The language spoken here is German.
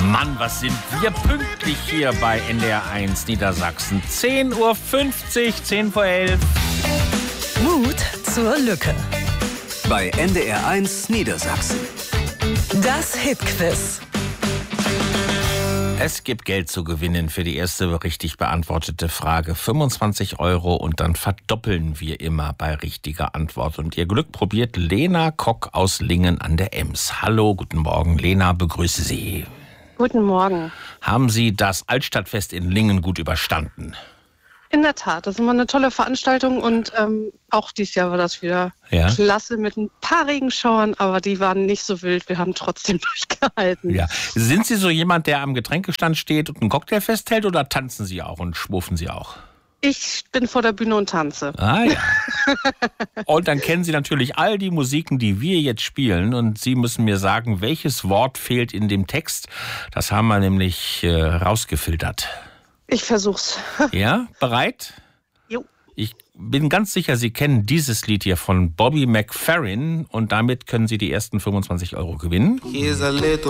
Mann, was sind wir pünktlich hier bei NDR1 Niedersachsen. 10:50 Uhr, 10 vor 11. Mut zur Lücke. Bei NDR1 Niedersachsen. Das Hitquiz. Es gibt Geld zu gewinnen für die erste richtig beantwortete Frage. 25 € und dann verdoppeln wir immer bei richtiger Antwort. Und ihr Glück probiert Lena Kock aus Lingen an der Ems. Hallo, guten Morgen. Lena, begrüße Sie. Guten Morgen. Haben Sie das Altstadtfest in Lingen gut überstanden? In der Tat, das ist immer eine tolle Veranstaltung und auch dieses Jahr war das wieder klasse mit ein paar Regenschauern, aber die waren nicht so wild, wir haben trotzdem durchgehalten. Ja. Sind Sie so jemand, der am Getränkestand steht und einen Cocktail festhält oder tanzen Sie auch und schwuffen Sie auch? Ich bin vor der Bühne und tanze. Ah ja. Und dann kennen Sie natürlich all die Musiken, die wir jetzt spielen und Sie müssen mir sagen, welches Wort fehlt in dem Text. Das haben wir nämlich rausgefiltert. Ich versuch's. Ja, bereit? Jo. Ich bin ganz sicher, Sie kennen dieses Lied hier von Bobby McFerrin und damit können Sie die ersten 25 € gewinnen.